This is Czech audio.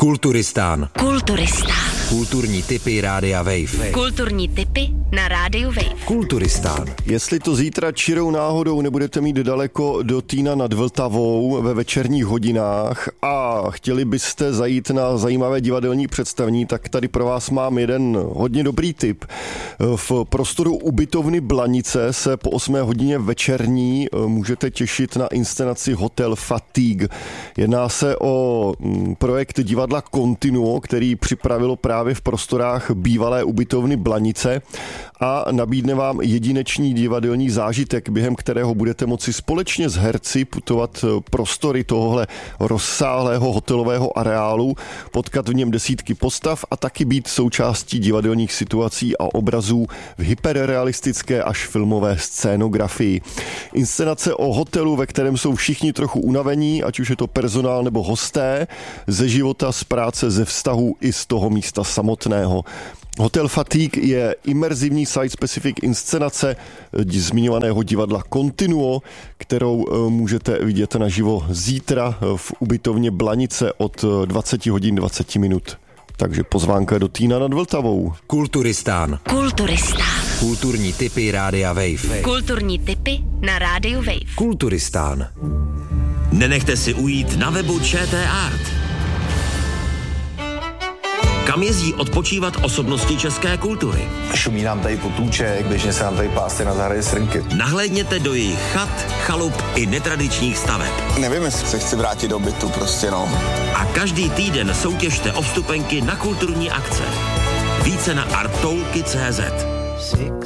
Kulturistán. Kulturistán. Kulturní tipy Rádia Wave. Kulturní tipy na Rádiu Wave. Kulturistán. Jestli to zítra čirou náhodou nebudete mít daleko do Týna nad Vltavou ve večerních hodinách a chtěli byste zajít na zajímavé divadelní představení, tak tady pro vás mám jeden hodně dobrý tip. V prostoru ubytovny Blanice se po 8 hodině večerní můžete těšit na inscenaci Hotel Fatigue. Jedná se o projekt divadla Continuo, který připravilo právě v prostorách bývalé ubytovny Blanice a nabídne vám jedinečný divadelní zážitek, během kterého budete moci společně s herci putovat prostory tohohle rozsáhlého hotelového areálu, potkat v něm desítky postav a taky být součástí divadelních situací a obrazů v hyperrealistické až filmové scénografii. Inscenace o hotelu, ve kterém jsou všichni trochu unavení, ať už je to personál nebo hosté, ze života, z práce, ze vztahu i z toho místa samotného. Hotel Fatigue je imerzivní site-specific inscenace zmiňovaného divadla Continuo, kterou můžete vidět naživo zítra v ubytovně Blanice od 20 hodin 20 minut. Takže pozvánka do Týna nad Vltavou. Kulturistán. Kulturistán. Kulturní tipy Rádia Wave. Kulturní tipy na Rádiu Wave. Kulturistán. Nenechte si ujít na webu ČT Art. Kam jezdí odpočívat osobnosti české kultury? Šumí nám tady potůček, běžně se nám tady pásty na zahradě srnky. Nahlédněte do jejich chat, chalup i netradičních staveb. Nevím, jestli se chci vrátit do bytu, prostě no. A každý týden soutěžte o vstupenky na kulturní akce. Více na arttoulky.cz.